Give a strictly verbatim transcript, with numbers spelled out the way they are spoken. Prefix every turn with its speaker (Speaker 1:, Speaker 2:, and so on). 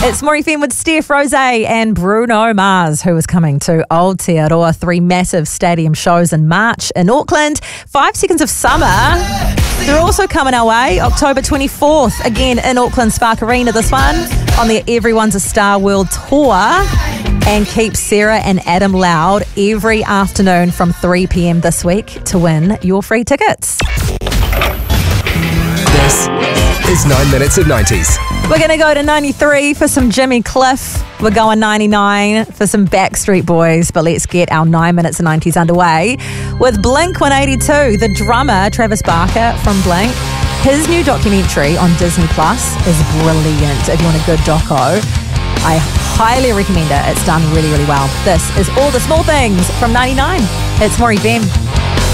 Speaker 1: It's More F M with Steph, Rose and Bruno Mars, who is coming to Aotearoa. Three massive stadium shows in March in Auckland. Five Seconds of Summer. They're also coming our way, October twenty-fourth, again in Auckland Spark Arena, this one, on the Everyone's a Star World Tour. And keep Sarah and Adam loud every afternoon from three p.m. this week to win your free tickets.
Speaker 2: This is nine minutes of nineties.
Speaker 1: We're going to go to ninety-three for some Jimmy Cliff. We're going ninety-nine for some Backstreet Boys. But let's get our nine minutes of nineties underway with Blink one eighty-two. The drummer, Travis Barker from Blink, his new documentary on Disney Plus is brilliant. If you want a good doco, I highly recommend it. It's done really, really well. This is All the Small Things from ninety-nine. It's More F M.